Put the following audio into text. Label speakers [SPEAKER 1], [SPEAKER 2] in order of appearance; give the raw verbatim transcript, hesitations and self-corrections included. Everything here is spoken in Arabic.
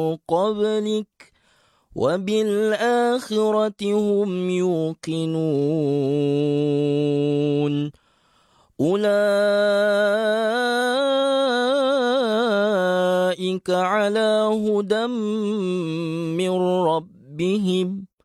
[SPEAKER 1] قبلك وبالآخرة هم يوقنون أولئك على هدى من ربهم